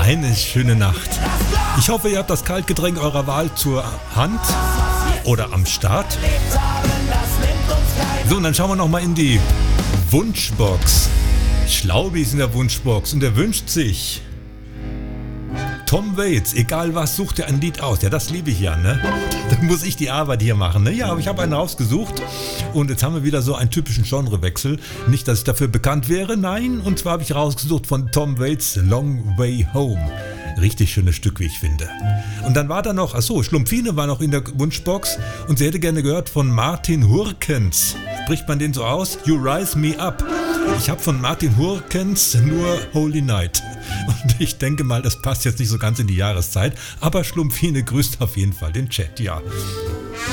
eine schöne Nacht. Ich hoffe, ihr habt das Kaltgetränk eurer Wahl zur Hand oder am Start. So, und dann schauen wir nochmal in die Wunschbox. Schlaubi ist in der Wunschbox und er wünscht sich Tom Waits, egal was, sucht er ein Lied aus. Ja, das liebe ich ja, ne? Da muss ich die Arbeit hier machen, ne? Ja, aber ich habe einen rausgesucht und jetzt haben wir wieder so einen typischen Genrewechsel. Nicht, dass ich dafür bekannt wäre, nein. Und zwar habe ich rausgesucht von Tom Waits Long Way Home. Richtig schönes Stück, wie ich finde. Und dann war da noch, Schlumpfine war noch in der Wunschbox und sie hätte gerne gehört von Martin Hurkens. Spricht man den so aus? You Rise Me Up. Ich habe von Martin Hurkens nur Holy Night. Und ich denke mal, das passt jetzt nicht so ganz in die Jahreszeit, aber Schlumpfine grüßt auf jeden Fall den Chat, ja.